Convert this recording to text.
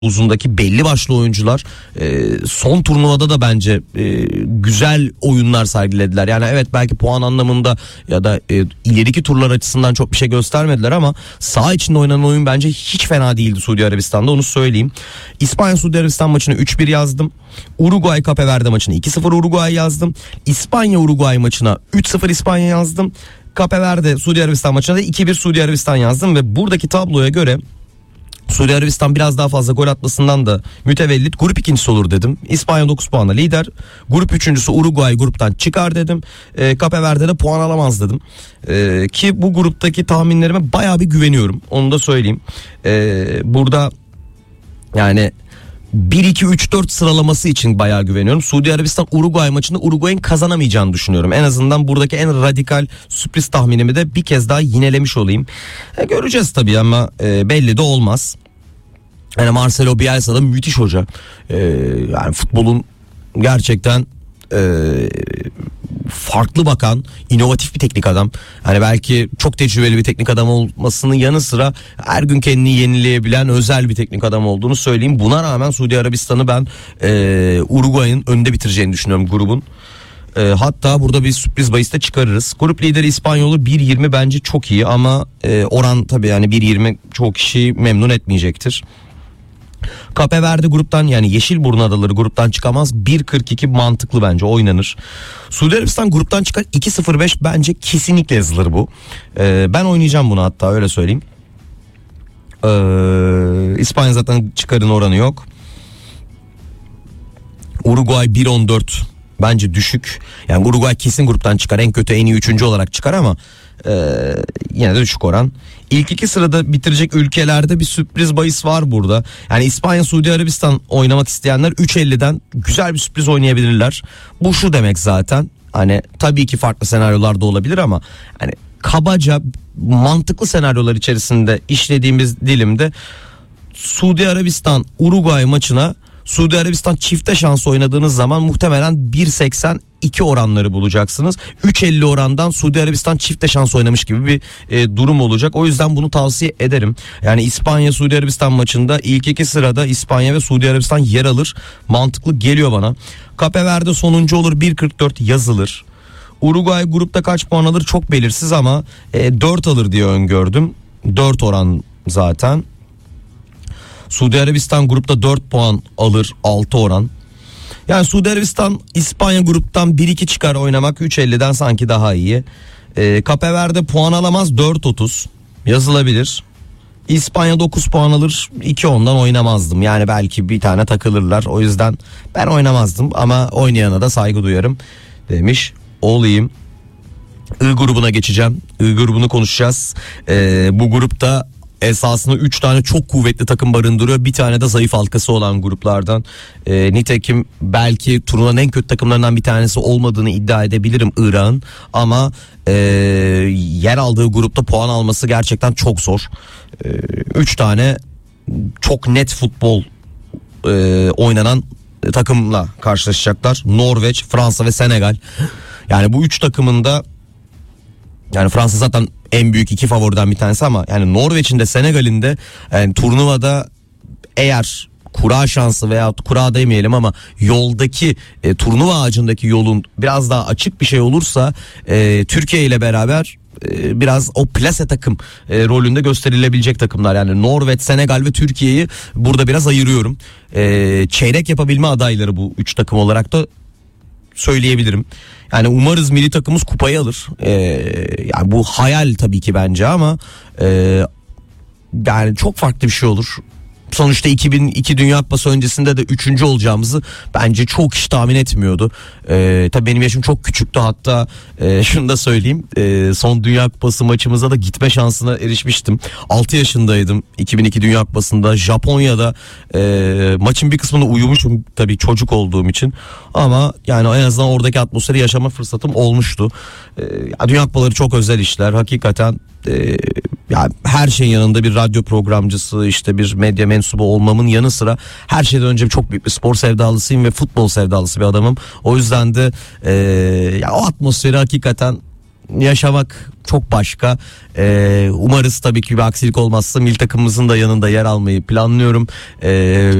uzundaki belli başlı oyuncular son turnuvada da bence güzel oyunlar sergilediler. Yani evet, belki puan anlamında ya da ileriki turlar açısından çok bir şey göstermediler ama saha içinde oynanan oyun bence hiç fena değildi Suudi Arabistan'da, onu söyleyeyim. İspanya Suudi Arabistan maçını 3-1 yazdım. Uruguay Cape Verde maçını 2-0 Uruguay yazdım. İspanya Uruguay maçına 3-0 İspanya yazdım. Cape Verde Suudi Arabistan maçına da 2-1 Suudi Arabistan yazdım ve buradaki tabloya göre Suudi Arabistan biraz daha fazla gol atmasından da mütevellit grup ikincisi olur dedim. İspanya 9 puanla lider. Grup üçüncüsü Uruguay gruptan çıkar dedim. Cape Verde'de puan alamaz dedim. Ki bu gruptaki tahminlerime bayağı bir güveniyorum. Onu da söyleyeyim. Burada yani 1-2-3-4 sıralaması için bayağı güveniyorum. Suudi Arabistan Uruguay maçında Uruguay'ın kazanamayacağını düşünüyorum. En azından buradaki en radikal sürpriz tahminimi de bir kez daha yinelemiş olayım. Göreceğiz tabii ama belli de olmaz. Yani Marcelo Bielsa da müthiş hoca. Yani futbolun gerçekten farklı bakan, inovatif bir teknik adam. Hani belki çok tecrübeli bir teknik adam olmasının yanı sıra her gün kendini yenileyebilen özel bir teknik adam olduğunu söyleyeyim. Buna rağmen Suudi Arabistan'ı ben Uruguay'ın önde bitireceğini düşünüyorum grubun. Hatta burada bir sürpriz bahis de çıkarırız. Grup lideri İspanyolu 1.20 bence çok iyi ama oran tabii yani 1.20 çoğu kişiyi memnun etmeyecektir. Cape Verde gruptan, yani Yeşilburnu Adaları gruptan çıkamaz. 1.42 mantıklı bence, oynanır. Suudi Arabistan gruptan çıkar 2.05 bence kesinlikle yazılır bu. Ben oynayacağım bunu, hatta öyle söyleyeyim. İspanya zaten çıkarın oranı yok. Uruguay 1.14 bence düşük. Yani Uruguay kesin gruptan çıkar, en kötü en iyi üçüncü olarak çıkar ama yine de düşük oran. İlk iki sırada bitirecek ülkelerde bir sürpriz bahis var burada. Yani İspanya, Suudi Arabistan oynamak isteyenler 3.50'den güzel bir sürpriz oynayabilirler. Bu şu demek zaten. Hani tabii ki farklı senaryolar da olabilir ama hani kabaca mantıklı senaryolar içerisinde işlediğimiz dilimde Suudi Arabistan Uruguay maçına Suudi Arabistan çifte şans oynadığınız zaman muhtemelen 1.82 oranları bulacaksınız. 3.50 orandan Suudi Arabistan çifte şans oynamış gibi bir durum olacak. O yüzden bunu tavsiye ederim. Yani İspanya Suudi Arabistan maçında ilk iki sırada İspanya ve Suudi Arabistan yer alır. Mantıklı geliyor bana. Cape Verde sonuncu olur, 1.44 yazılır. Uruguay grupta kaç puan alır çok belirsiz ama 4 alır diye öngördüm. 4 oran zaten. Suudi Arabistan grupta 4 puan alır, 6 oran. Yani Suudi Arabistan İspanya gruptan 1-2 çıkar oynamak 3.50'den sanki daha iyi. Cape Verde puan alamaz, 4.30 yazılabilir. İspanya 9 puan alır, 2.10'dan oynamazdım. Yani belki bir tane takılırlar, o yüzden ben oynamazdım ama oynayana da saygı duyarım demiş olayım. I grubuna geçeceğim. I grubunu konuşacağız. Bu grupta esasında 3 tane çok kuvvetli takım barındırıyor. Bir tane de zayıf halkası olan gruplardan. Nitekim belki turnuvanın en kötü takımlarından bir tanesi olmadığını iddia edebilirim Irak'ın. Ama yer aldığı grupta puan alması gerçekten çok zor. 3 tane çok net futbol oynanan takımla karşılaşacaklar. Norveç, Fransa ve Senegal. Yani bu 3 takımın da, yani Fransa zaten en büyük iki favoriden bir tanesi ama yani Norveç'in de Senegal'in de yani turnuvada eğer kura şansı veya kura demeyelim ama yoldaki turnuva ağacındaki yolun biraz daha açık bir şey olursa Türkiye ile beraber biraz o plase takım rolünde gösterilebilecek takımlar. Yani Norveç, Senegal ve Türkiye'yi burada biraz ayırıyorum. Çeyrek yapabilme adayları bu 3 takım olarak da söyleyebilirim. Yani umarız milli takımımız kupayı alır. Yani bu hayal tabii ki bence ama yani çok farklı bir şey olur. Sonuçta 2002 Dünya Kupası öncesinde de 3. olacağımızı bence çok kişi tahmin etmiyordu. Tabii benim yaşım çok küçüktü, hatta şunu da söyleyeyim. Son Dünya Kupası maçımıza da gitme şansına erişmiştim. 6 yaşındaydım 2002 Dünya Kupası'nda. Japonya'da maçın bir kısmında uyumuşum tabii çocuk olduğum için. Ama yani en azından oradaki atmosferi yaşama fırsatım olmuştu. Dünya Kupaları çok özel işler. Hakikaten yani her şeyin yanında bir radyo programcısı, işte bir medya mensubu olmamın yanı sıra her şeyden önce çok büyük bir spor sevdalısıyım ve futbol sevdalısı bir adamım. O yüzden de ya o atmosferi hakikaten yaşamak çok başka. Umarız tabii ki bir aksilik olmazsa milli takımımızın da yanında yer almayı planlıyorum.